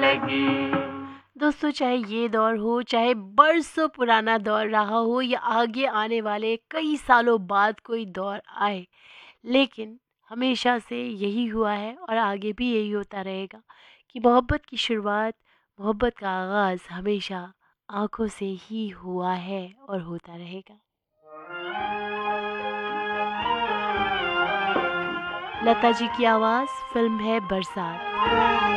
रहेगी। दोस्तों, चाहे ये दौर हो, चाहे बरसों पुराना दौर रहा हो या आगे आने वाले कई सालों बाद कोई दौर आए, लेकिन हमेशा से यही हुआ है और आगे भी यही होता रहेगा कि मोहब्बत की शुरुआत, मोहब्बत का आगाज़ हमेशा आँखों से ही हुआ है और होता रहेगा। लता जी की आवाज़, फिल्म है बरसात।